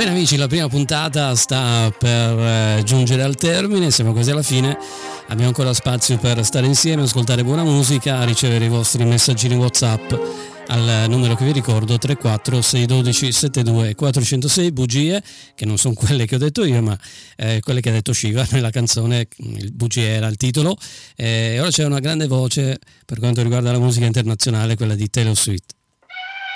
Bene amici, la prima puntata sta per giungere al termine, siamo quasi alla fine, abbiamo ancora spazio per stare insieme, ascoltare buona musica, ricevere i vostri messaggini WhatsApp al numero che vi ricordo 34 612 72 406, bugie che non sono quelle che ho detto io ma quelle che ha detto Shiva nella canzone, il bugie era il titolo, e ora c'è una grande voce per quanto riguarda la musica internazionale, quella di Taylor Swift.